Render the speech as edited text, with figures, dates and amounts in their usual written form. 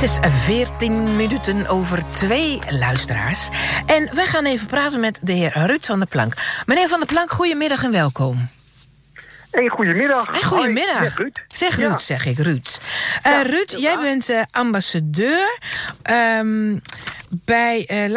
Het is 14 minuten over 2, luisteraars. En wij gaan even praten met de heer Ruud van der Plank. Meneer van der Plank, goedemiddag en welkom. Hey, goedemiddag. Hey, goedemiddag. Hoi, Ruud. Zeg Ruud, zeg ik, Ruud. Ja, Ruud, jij bent ambassadeur bij...